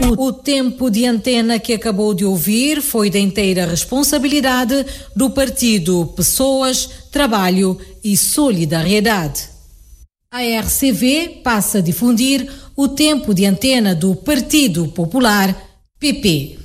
O tempo de antena que acabou de ouvir foi da inteira responsabilidade do partido Pessoas, Trabalho e Solidariedade. A RCV passa a difundir o tempo de antena do Partido Popular, PP.